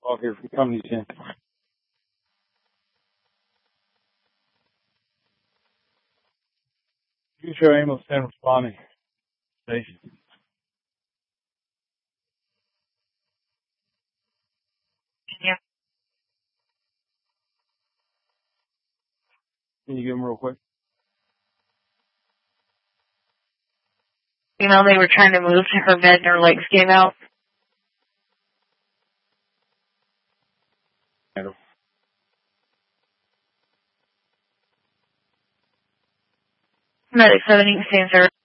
call here from Company 10. You show ambulance 10 responding. Station. Yeah. Can you give them real quick? You know, they were trying to move to her bed and her legs gave out. Medic 70, same service.